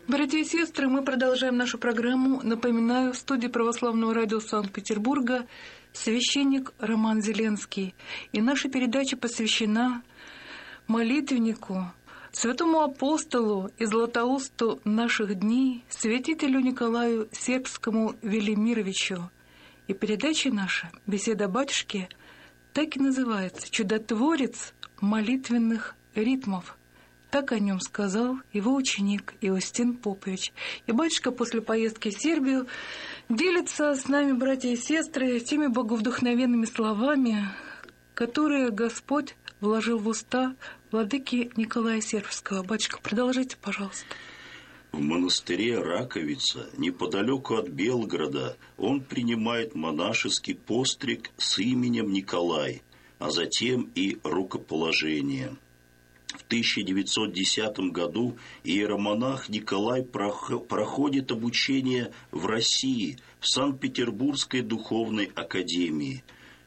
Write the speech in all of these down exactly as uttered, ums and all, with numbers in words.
Братья и сестры, мы продолжаем нашу программу. Напоминаю, в студии Православного радио Санкт-Петербурга священник Роман Зеленский. И наша передача посвящена молитвеннику, святому апостолу и златоусту наших дней, святителю Николаю Сербскому Велимировичу. И передача наша, беседа батюшки, так и называется «Чудотворец молитвенных ритмов». Так о нем сказал его ученик Иустин Попович. И батюшка после поездки в Сербию делится с нами, братья и сестры, теми боговдохновенными словами, которые Господь вложил в уста владыки Николая Сербского. Батюшка, продолжите, пожалуйста. В монастыре Раковица, неподалеку от Белгорода, он принимает монашеский постриг с именем Николай, а затем и рукоположение. В тысяча девятьсот десятом году иеромонах Николай проходит обучение в России, в Санкт-Петербургской духовной академии.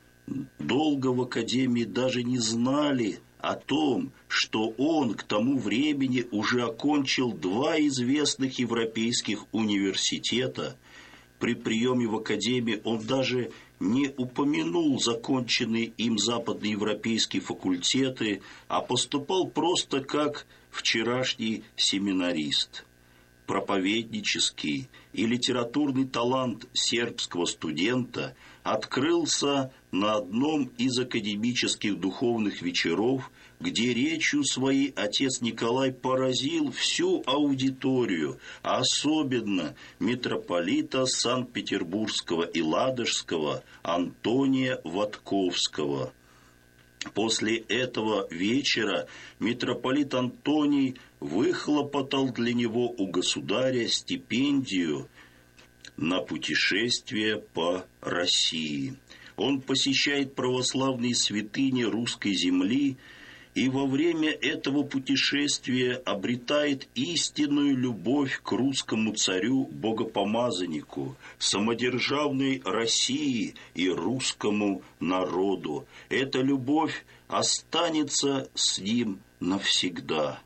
Долго в академии даже не знали о том, что он к тому времени уже окончил два известных европейских университета. При приеме в академию он даже не упомянул законченные им западноевропейские факультеты, а поступал просто как вчерашний семинарист. Проповеднический и литературный талант сербского студента открылся на одном из академических духовных вечеров, где речью своей отец Николай поразил всю аудиторию, а особенно митрополита Санкт-Петербургского и Ладожского Антония Ватковского. После этого вечера митрополит Антоний выхлопотал для него у государя стипендию на путешествие по России. Он посещает православные святыни русской земли и во время этого путешествия обретает истинную любовь к русскому царю-богопомазаннику, самодержавной России и русскому народу. Эта любовь останется с ним навсегда.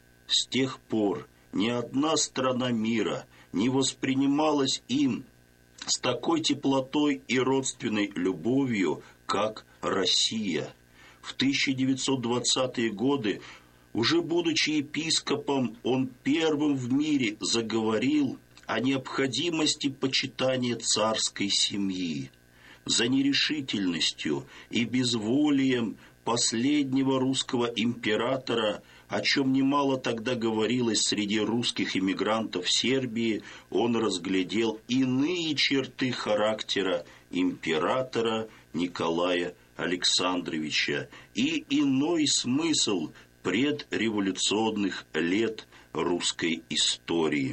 С тех пор ни одна страна мира не воспринималась им с такой теплотой и родственной любовью, как Россия. В тысяча девятьсот двадцатые годы, уже будучи епископом, он первым в мире заговорил о необходимости почитания царской семьи. За нерешительностью и безволием последнего русского императора, о чем немало тогда говорилось среди русских эмигрантов в Сербии, он разглядел иные черты характера императора Николая Александровича и иной смысл предреволюционных лет русской истории,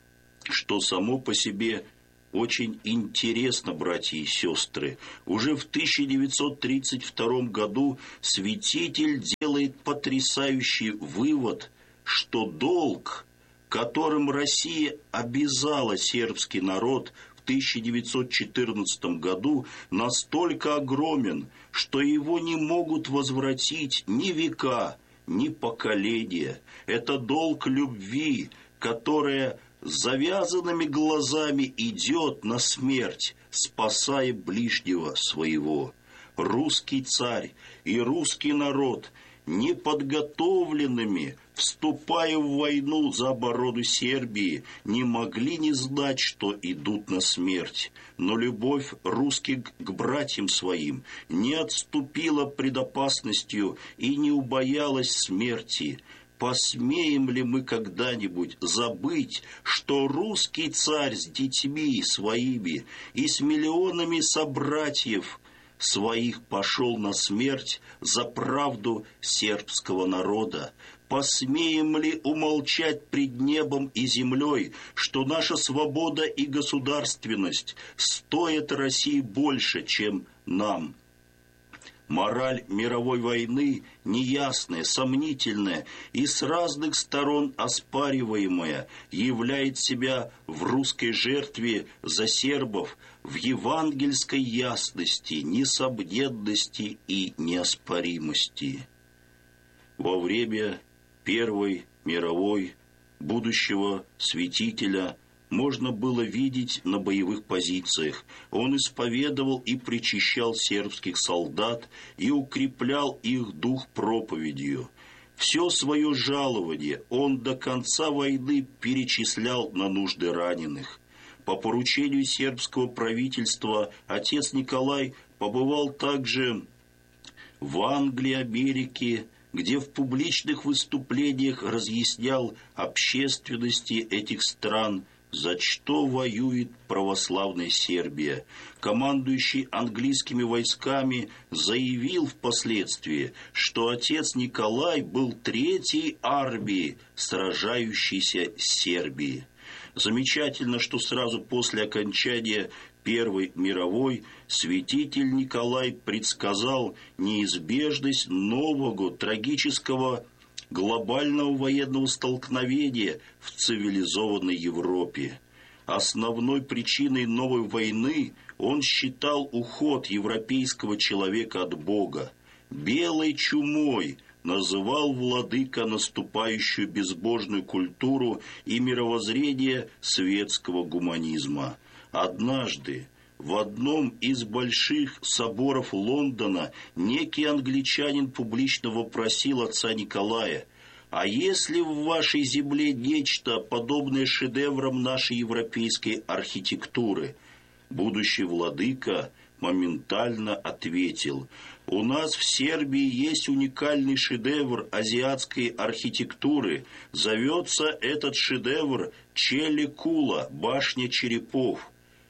что само по себе очень интересно, братья и сестры. Уже в тысяча девятьсот тридцать втором году святитель делает потрясающий вывод, что долг, которым Россия обязала сербский народ в тысяча девятьсот четырнадцатом году, настолько огромен, что его не могут возвратить ни века, ни поколения. Это долг любви, которая с завязанными глазами идет на смерть, спасая ближнего своего. Русский царь и русский народ, неподготовленными, вступая в войну за оборону Сербии, не могли не знать, что идут на смерть. Но любовь русских к братьям своим не отступила пред опасностью и не убоялась смерти. Посмеем ли мы когда-нибудь забыть, что русский царь с детьми своими и с миллионами собратьев своих пошел на смерть за правду сербского народа? Посмеем ли умолчать пред небом и землей, что наша свобода и государственность стоят России больше, чем нам? Мораль мировой войны неясная, сомнительная и с разных сторон оспариваемая являет себя в русской жертве за сербов в евангельской ясности, несомненности и неоспоримости. Во время Первой мировой будущего святителя можно было видеть на боевых позициях. Он исповедовал и причащал сербских солдат и укреплял их дух проповедью. Все свое жалование он до конца войны перечислял на нужды раненых. По поручению сербского правительства отец Николай побывал также в Англии, Америке, где в публичных выступлениях разъяснял общественности этих стран, за что воюет православная Сербия. Командующий английскими войсками заявил впоследствии, что отец Николай был третьей армией, сражающейся с Сербией. Замечательно, что сразу после окончания Первой мировой святитель Николай предсказал неизбежность нового трагического глобального военного столкновения в цивилизованной Европе. Основной причиной новой войны он считал уход европейского человека от Бога. «Белой чумой» называл владыка наступающую безбожную культуру и мировоззрение светского гуманизма. Однажды в одном из больших соборов Лондона некий англичанин публично вопросил отца Николая: «А если в вашей земле нечто подобное шедеврам нашей европейской архитектуры?» Будущий владыка моментально ответил: «У нас в Сербии есть уникальный шедевр азиатской архитектуры. Зовется этот шедевр Чели Кула, башня черепов».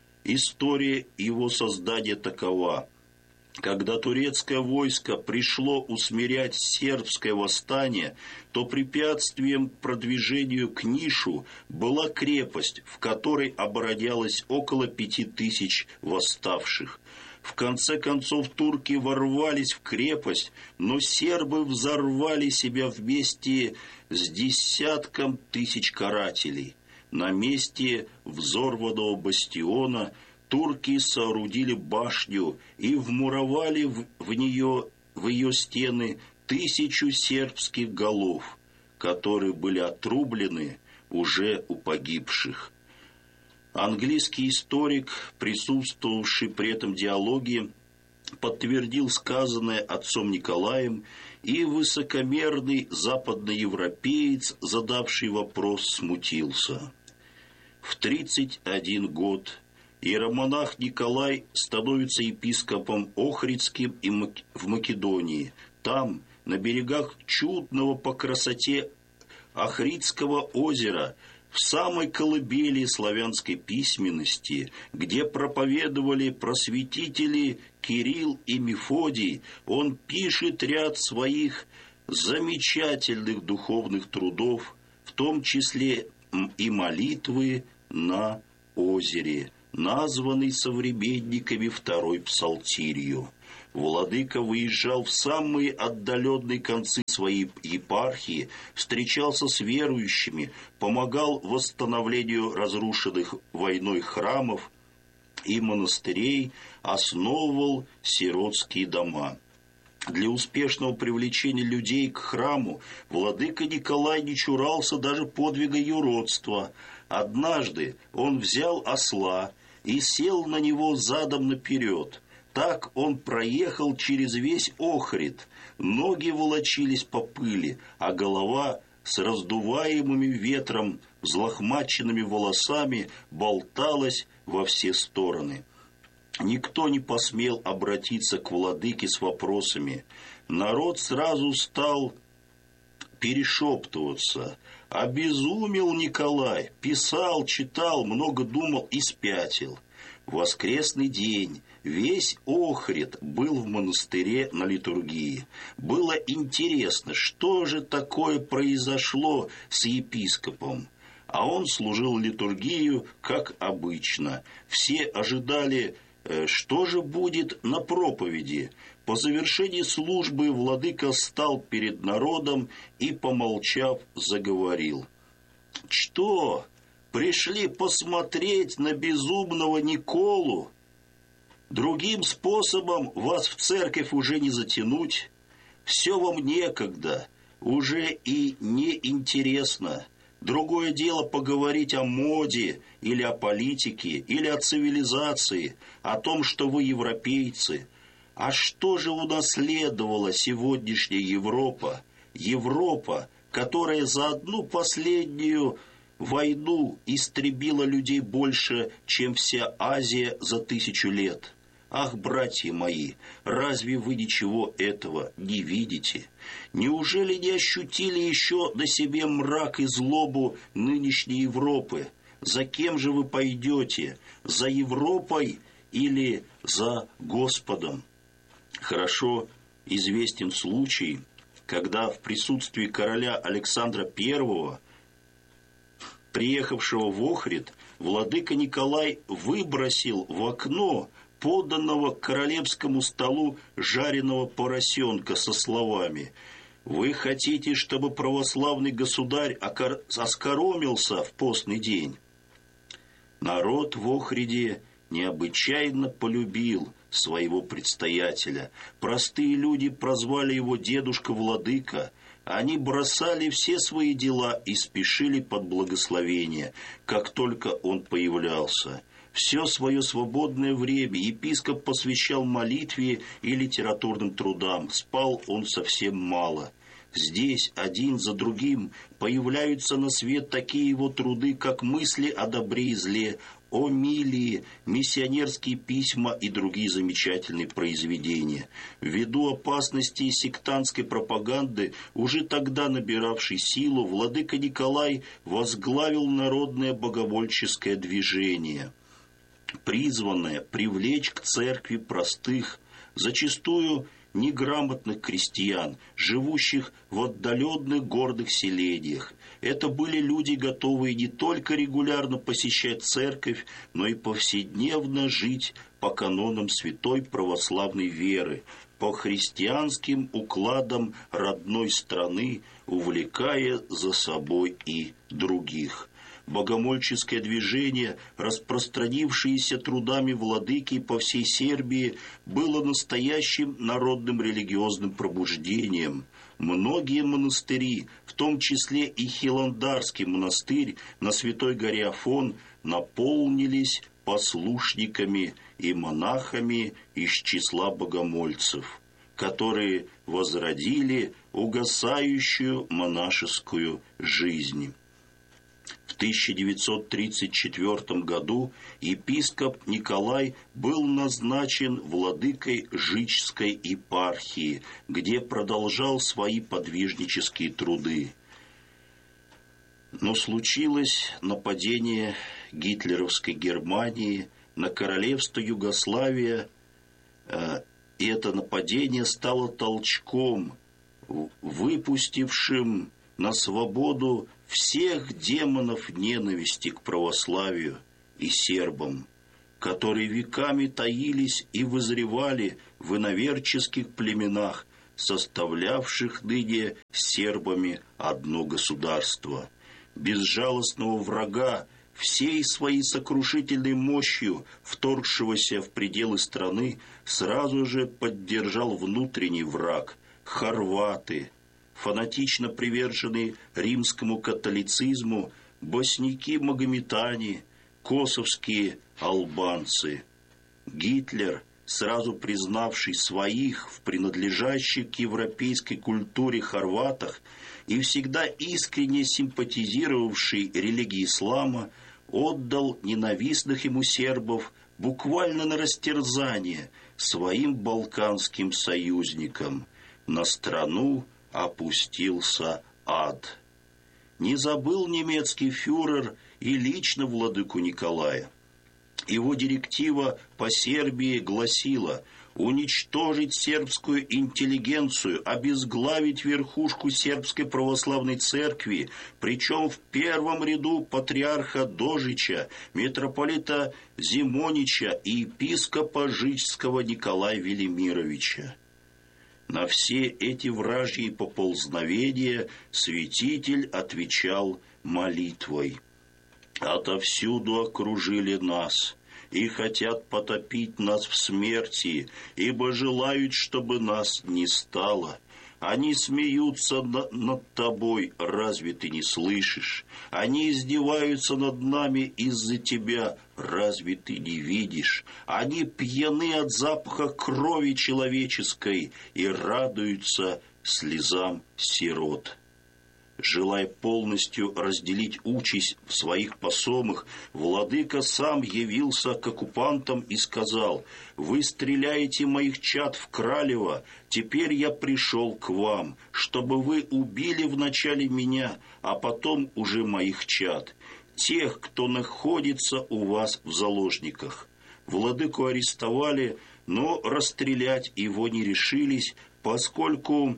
История его создания такова. Когда турецкое войско пришло усмирять сербское восстание, то препятствием к продвижению к Нишу была крепость, в которой оборонялось около пяти тысяч восставших. В конце концов турки ворвались в крепость, но сербы взорвали себя вместе с десятком тысяч карателей. На месте взорванного бастиона турки соорудили башню и вмуровали в, в нее, в ее стены тысячу сербских голов, которые были отрублены уже у погибших. Английский историк, присутствовавший при этом диалоге, подтвердил сказанное отцом Николаем, и высокомерный западноевропеец, задавший вопрос, смутился. В тридцать один год иеромонах Николай становится епископом Охридским в Македонии. Там, на берегах чудного по красоте Охридского озера, в самой колыбели славянской письменности, где проповедовали просветители Кирилл и Мефодий, он пишет ряд своих замечательных духовных трудов, в том числе и молитвы на озере, названный современниками второй псалтирью. Владыка выезжал в самые отдаленные концы своей епархии, встречался с верующими, помогал восстановлению разрушенных войной храмов и монастырей, основывал сиротские дома. Для успешного привлечения людей к храму владыка Николай не чурался даже подвига юродства. Однажды он взял осла и сел на него задом наперед. Так он проехал через весь Охрид. Ноги волочились по пыли, а голова с раздуваемыми ветром, взлохмаченными волосами болталась во все стороны. Никто не посмел обратиться к владыке с вопросами. Народ сразу стал перешептываться. Обезумел Николай, писал, читал, много думал и спятил. В воскресный день весь Охрид был в монастыре на литургии. Было интересно, что же такое произошло с епископом. А он служил литургию, как обычно. Все ожидали, что же будет на проповеди. По завершении службы владыка стал перед народом и, помолчав, заговорил. «Что? Пришли посмотреть на безумного Николу? Другим способом вас в церковь уже не затянуть. Все вам некогда, уже и не интересно. Другое дело поговорить о моде, или о политике, или о цивилизации, о том, что вы европейцы. А что же унаследовала сегодняшняя Европа? Европа, которая за одну последнюю войну истребила людей больше, чем вся Азия за тысячу лет. Ах, братья мои, разве вы ничего этого не видите? Неужели не ощутили еще на себе мрак и злобу нынешней Европы? За кем же вы пойдете? За Европой или за Господом? Хорошо известен случай, когда в присутствии короля Александра Первого, приехавшего в Охрид, владыка Николай выбросил в окно поданного к королевскому столу жареного поросенка со словами: «Вы хотите, чтобы православный государь оскоромился в постный день?» Народ в Охриде необычайно полюбил своего предстоятеля. Простые люди прозвали его дедушка-владыка. Они бросали все свои дела и спешили под благословение, как только он появлялся. Все свое свободное время епископ посвящал молитве и литературным трудам. Спал он совсем мало. Здесь один за другим появляются на свет такие его труды, как «Мысли о добре и зле», «О милии», «Миссионерские письма» и другие замечательные произведения. Ввиду опасности сектантской пропаганды, уже тогда набиравшей силу, владыка Николай возглавил народное богомольческое движение, призванное привлечь к церкви простых, зачастую неграмотных крестьян, живущих в отдаленных горных селениях. Это были люди, готовые не только регулярно посещать церковь, но и повседневно жить по канонам святой православной веры, по христианским укладам родной страны, увлекая за собой и других. Богомольческое движение, распространившееся трудами владыки по всей Сербии, было настоящим народным религиозным пробуждением. Многие монастыри, в том числе и Хиландарский монастырь на Святой горе Афон, наполнились послушниками и монахами из числа богомольцев, которые возродили угасающую монашескую жизнь. В тысяча девятьсот тридцать четвёртом году епископ Николай был назначен владыкой Жичской епархии, где продолжал свои подвижнические труды. Но случилось нападение гитлеровской Германии на королевство Югославия, и это нападение стало толчком, выпустившим на свободу всех демонов ненависти к православию и сербам, которые веками таились и вызревали в иноверческих племенах, составлявших ныне с сербами одно государство. Безжалостного врага, всей своей сокрушительной мощью вторгшегося в пределы страны, сразу же поддержал внутренний враг – хорваты, фанатично приверженные римскому католицизму, босники-магометане, косовские албанцы. Гитлер, сразу признавший своих в принадлежащих к европейской культуре хорватах и всегда искренне симпатизировавший религии ислама, отдал ненавистных ему сербов буквально на растерзание своим балканским союзникам. На страну опустился ад. Не забыл немецкий фюрер и лично владыку Николая. Его директива по Сербии гласила: уничтожить сербскую интеллигенцию, обезглавить верхушку сербской православной церкви, причем в первом ряду патриарха Дожича, митрополита Зимонича и епископа Жичского Николая Велимировича. На все эти вражьи поползновения святитель отвечал молитвой: «Отовсюду окружили нас и хотят потопить нас в смерти, ибо желают, чтобы нас не стало. Они смеются на- над тобой, разве ты не слышишь? Они издеваются над нами из-за тебя, разве ты не видишь? Они пьяны от запаха крови человеческой и радуются слезам сирот. Желая полностью разделить участь в своих посомах, владыка сам явился к оккупантам и сказал: «Вы стреляете моих чад в Кралево, теперь я пришел к вам, чтобы вы убили вначале меня, а потом уже моих чад, тех, кто находится у вас в заложниках». Владыку арестовали, но расстрелять его не решились, поскольку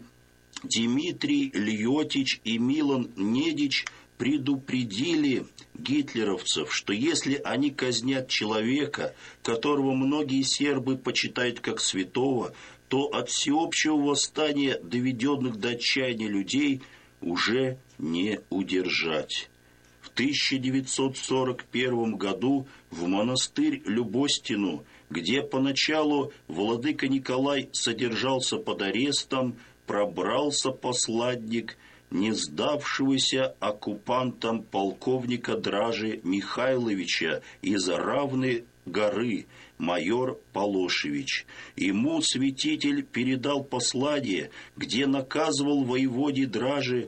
Дмитрий Льотич и Милан Недич предупредили гитлеровцев, что если они казнят человека, которого многие сербы почитают как святого, то от всеобщего восстания доведенных до отчаяния людей уже не удержать. В тысяча девятьсот сорок первом году в монастырь Любостину, где поначалу владыка Николай содержался под арестом, пробрался посладник не сдавшегося оккупантам полковника Дражи Михайловича из Равной горы, майор Полошевич. Ему святитель передал послание, где наказывал воеводе Дражи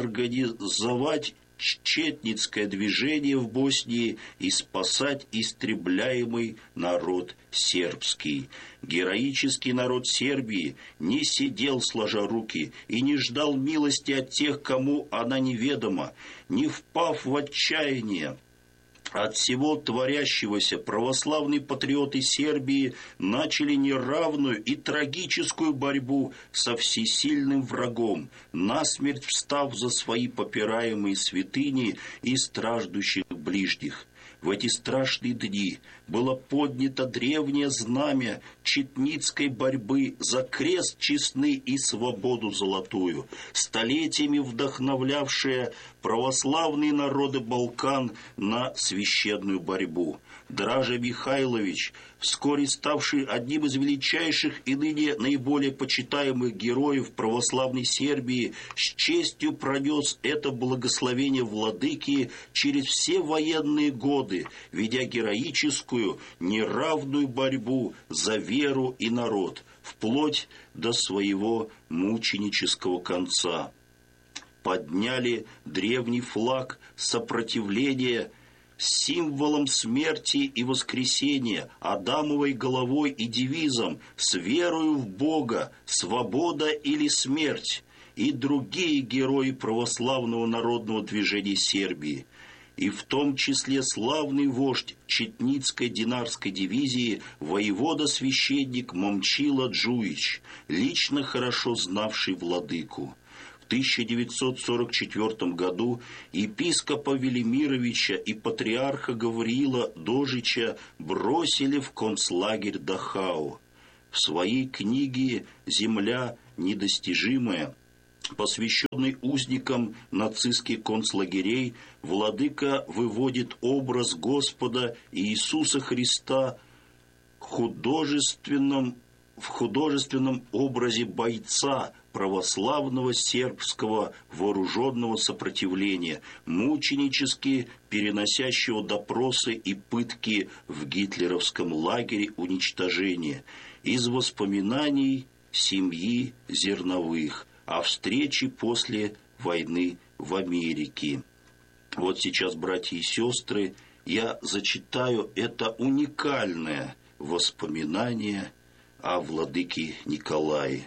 организовать четницкое движение в Боснии и спасать истребляемый народ сербский. Героический народ Сербии не сидел сложа руки и не ждал милости от тех, кому она неведома. Не впав в отчаяние от всего творящегося, православные патриоты Сербии начали неравную и трагическую борьбу со всесильным врагом, насмерть встав за свои попираемые святыни и страждущих ближних. В эти страшные дни было поднято древнее знамя четницкой борьбы за крест честный и свободу золотую, столетиями вдохновлявшее православные народы Балкан на священную борьбу. Дража Михайлович, вскоре ставший одним из величайших и ныне наиболее почитаемых героев православной Сербии, с честью пронес это благословение владыки через все военные годы, ведя героическую, неравную борьбу за веру и народ, вплоть до своего мученического конца. Подняли древний флаг сопротивления символом смерти и воскресения, Адамовой головой и девизом «С верою в Бога, свобода или смерть» и другие герои православного народного движения Сербии, и в том числе славный вождь Четницкой динарской дивизии воевода-священник Момчила Джуич, лично хорошо знавший владыку. В тысяча девятьсот сорок четвёртом году епископа Велимировича и патриарха Гавриила Дожича бросили в концлагерь Дахау. В своей книге «Земля недостижимая», посвященной узникам нацистских концлагерей, владыка выводит образ Господа Иисуса Христа художественном, в художественном образе бойца православного сербского вооруженного сопротивления, мученически переносящего допросы и пытки в гитлеровском лагере уничтожения, из воспоминаний семьи Зерновых о встрече после войны в Америке. Вот сейчас, братья и сестры, я зачитаю это уникальное воспоминание о владыке Николае.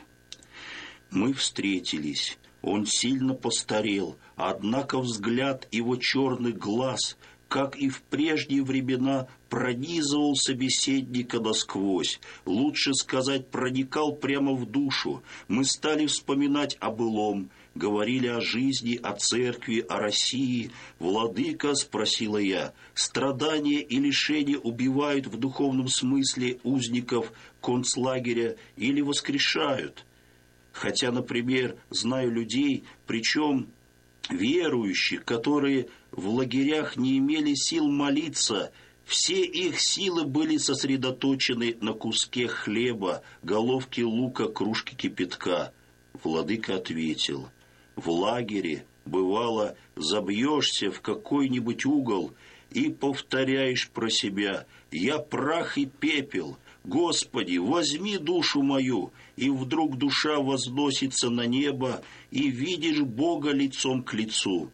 Мы встретились. Он сильно постарел, однако взгляд его черных глаз, как и в прежние времена, пронизывал собеседника насквозь. Лучше сказать, проникал прямо в душу. Мы стали вспоминать о былом, говорили о жизни, о церкви, о России. «Владыка, — спросила я, — страдания и лишения убивают в духовном смысле узников концлагеря или воскрешают? Хотя, например, знаю людей, причем верующих, которые в лагерях не имели сил молиться, все их силы были сосредоточены на куске хлеба, головке лука, кружке кипятка. Владыка ответил: в лагере, бывало, забьешься в какой-нибудь угол и повторяешь про себя: «Я прах и пепел, Господи, возьми душу мою», и вдруг душа возносится на небо, и видишь Бога лицом к лицу.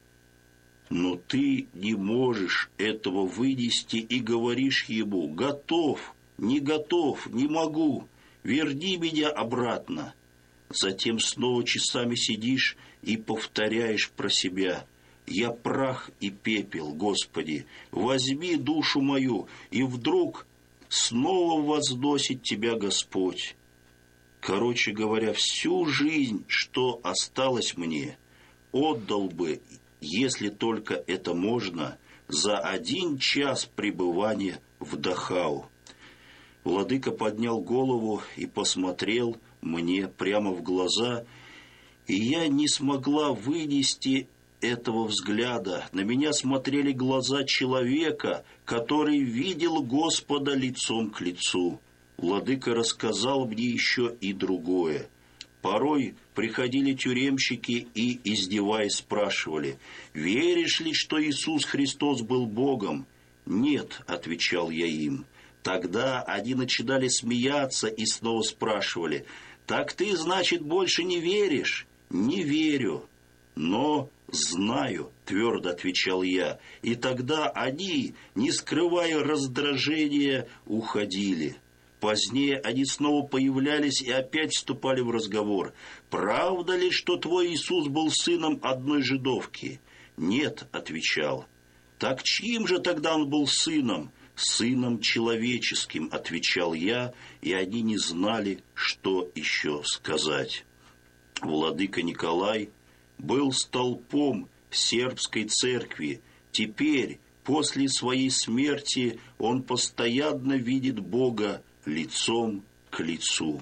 Но ты не можешь этого вынести и говоришь ему: «Готов, не готов, не могу, верни меня обратно». Затем снова часами сидишь и повторяешь про себя: «Я прах и пепел, Господи, возьми душу мою», и вдруг снова возносит тебя Господь. Короче говоря, всю жизнь, что осталось мне, отдал бы, если только это можно, за один час пребывания в Дахау. Владыка поднял голову и посмотрел мне прямо в глаза, и я не смогла вынести этого взгляда. На меня смотрели глаза человека, который видел Господа лицом к лицу. Владыка рассказал мне еще и другое. Порой приходили тюремщики и, издеваясь, спрашивали: «Веришь ли, что Иисус Христос был Богом?» «Нет», — отвечал я им. Тогда они начинали смеяться и снова спрашивали: «Так ты, значит, больше не веришь?» «Не верю, но знаю», — твердо отвечал я. И тогда они, не скрывая раздражения, уходили. Позднее они снова появлялись и опять вступали в разговор. «Правда ли, что твой Иисус был сыном одной жидовки?» «Нет», — отвечал. «Так чьим же тогда он был сыном?» «Сыном человеческим», — отвечал я, и они не знали, что еще сказать. Владыка Николай был столпом сербской церкви. Теперь, после своей смерти, он постоянно видит Бога лицом к лицу.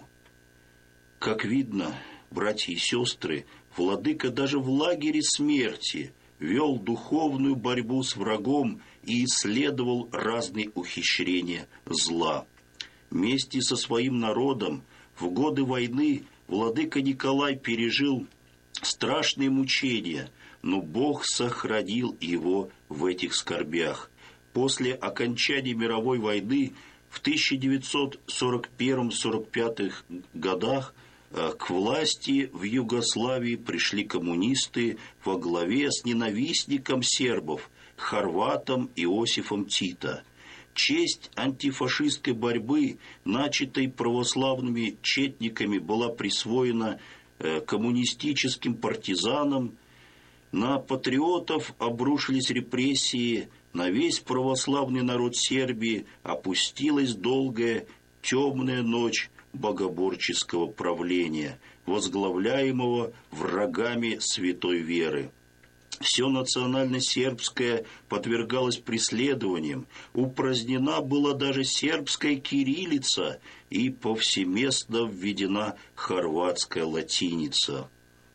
Как видно, братья и сестры, Владыка даже в лагере смерти вел духовную борьбу с врагом и исследовал разные ухищрения зла. Вместе со своим народом в годы войны Владыка Николай пережил страшные мучения, но Бог сохранил его в этих скорбях. После окончания мировой войны в тысяча девятьсот сорок первом — сорок пятом годах к власти в Югославии пришли коммунисты во главе с ненавистником сербов хорватом Иосифом Тито. Честь антифашистской борьбы, начатой православными четниками, была присвоена коммунистическим партизанам. На патриотов обрушились репрессии, на весь православный народ Сербии опустилась долгая темная ночь богоборческого правления, возглавляемого врагами святой веры. Все национально-сербское подвергалось преследованиям, упразднена была даже сербская кириллица и повсеместно введена хорватская латиница.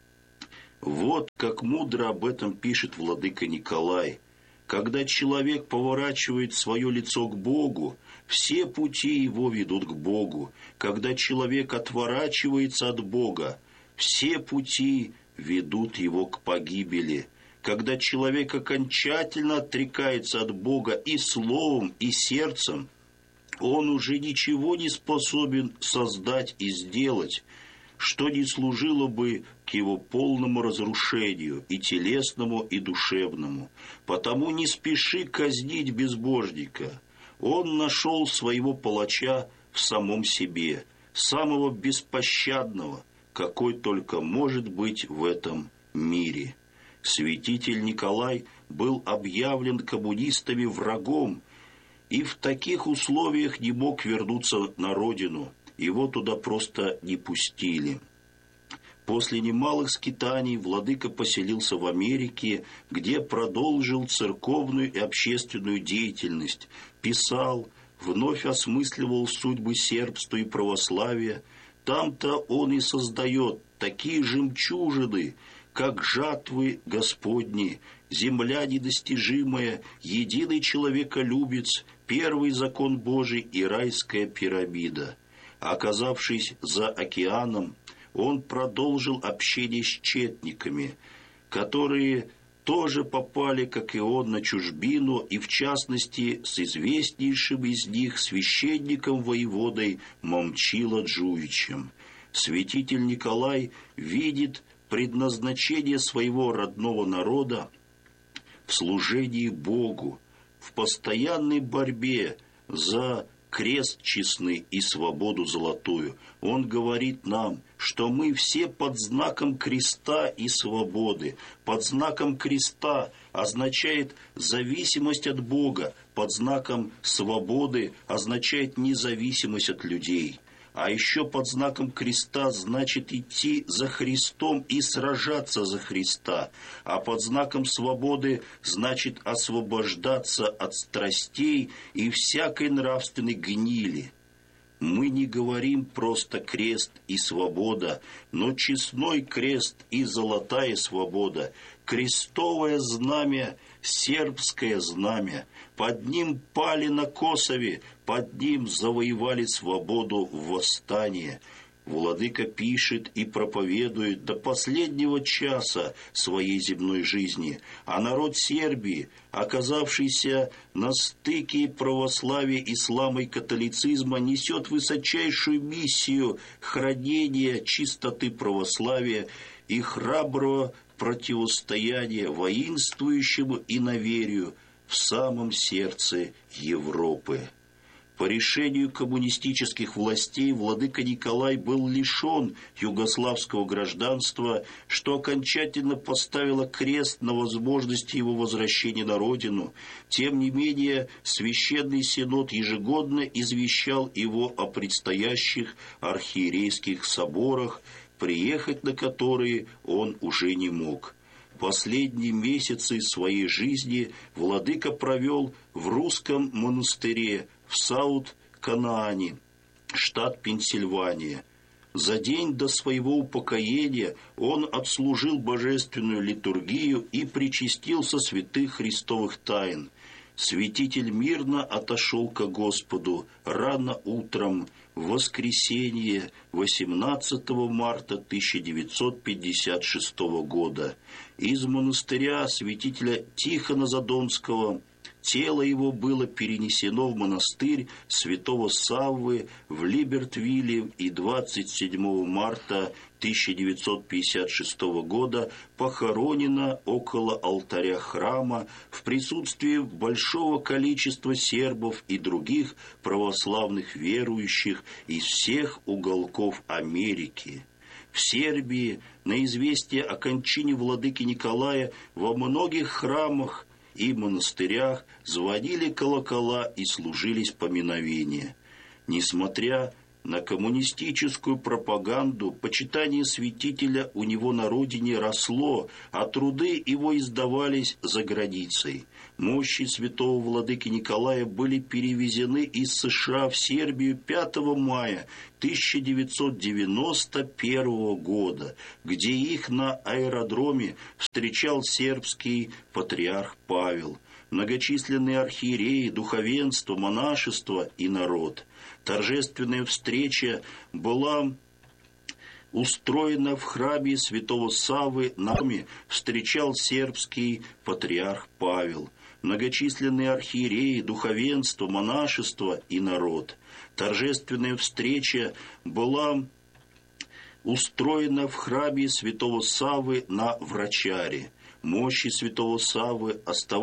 Вот как мудро об этом пишет владыка Николай. Когда человек поворачивает свое лицо к Богу, все пути его ведут к Богу. Когда человек отворачивается от Бога, все пути ведут его к погибели. Когда человек окончательно отрекается от Бога и словом, и сердцем, он уже ничего не способен создать и сделать, что не служило бы к его полному разрушению, и телесному, и душевному. Потому не спеши казнить безбожника. Он нашел своего палача в самом себе, самого беспощадного, какой только может быть в этом мире. Святитель Николай был объявлен коммунистами врагом, и в таких условиях не мог вернуться на родину. Его туда просто не пустили. После немалых скитаний владыка поселился в Америке, где продолжил церковную и общественную деятельность, писал, вновь осмысливал судьбы сербства и православия. Там-то он и создает такие жемчужины, как жатвы Господни, земля недостижимая, единый человеколюбец, первый закон Божий и райская пирамида. Оказавшись за океаном, он продолжил общение с четниками, которые тоже попали, как и он, на чужбину, и в частности с известнейшим из них священником-воеводой Момчило Джувичем. Святитель Николай видит предназначение своего родного народа в служении Богу, в постоянной борьбе за крест честный и свободу золотую. Он говорит нам, что мы все под знаком креста и свободы. Под знаком креста означает зависимость от Бога, под знаком свободы означает независимость от людей. А еще под знаком креста значит идти за Христом и сражаться за Христа. А под знаком свободы значит освобождаться от страстей и всякой нравственной гнили. Мы не говорим просто крест и свобода, но честной крест и золотая свобода, крестовое знамя, сербское знамя. Под ним пали на Косове, под ним завоевали свободу в восстании. Владыка пишет и проповедует до последнего часа своей земной жизни, а народ Сербии, оказавшийся на стыке православия, ислама и католицизма, несет высочайшую миссию хранения чистоты православия и храброго противостояния воинствующему иноверию в самом сердце Европы. По решению коммунистических властей владыка Николай был лишен югославского гражданства, что окончательно поставило крест на возможности его возвращения на родину. Тем не менее, Священный Синод ежегодно извещал его о предстоящих архиерейских соборах, приехать на которые он уже не мог. Последние месяцы своей жизни владыка провел в русском монастыре в Саут-Канаане, штат Пенсильвания. За день до своего упокоения он отслужил божественную литургию и причастился святых христовых тайн. Святитель мирно отошел ко Господу рано утром в воскресенье восемнадцатого марта тысяча девятьсот пятьдесят шестого года. Из монастыря святителя Тихона Задонского тело его было перенесено в монастырь святого Саввы в Либертвилле, и двадцать седьмого марта тысяча девятьсот пятьдесят шестого года похоронено около алтаря храма в присутствии большого количества сербов и других православных верующих из всех уголков Америки. В Сербии на известие о кончине владыки Николая во многих храмах и монастырях звонили колокола и служились поминовения. Несмотря на коммунистическую пропаганду, почитание святителя у него на родине росло, а труды его издавались за границей. Мощи святого владыки Николая были перевезены из США в Сербию пятого мая тысяча девятьсот девяносто первого года, где их на аэродроме встречал сербский патриарх Павел, многочисленные архиереи, духовенство, монашество и народ. Торжественная встреча была устроена в храме святого Саввы. На доме встречал сербский патриарх Павел, многочисленные архиереи, духовенство, монашество и народ. Торжественная встреча была устроена в храме святого Саввы на Врачаре. Мощи святого Саввы оставались